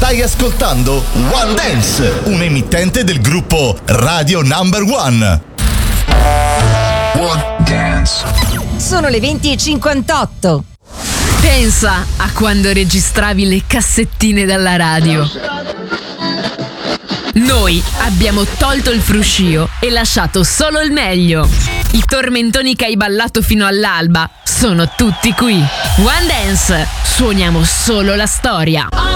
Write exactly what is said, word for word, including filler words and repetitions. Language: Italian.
Stai ascoltando One Dance, un emittente del gruppo Radio Number One. One Dance. Sono le venti e cinquantotto. Pensa a quando registravi le cassettine dalla radio. Noi abbiamo tolto il fruscio e lasciato solo il meglio. I tormentoni che hai ballato fino all'alba sono tutti qui. One Dance, suoniamo solo la storia.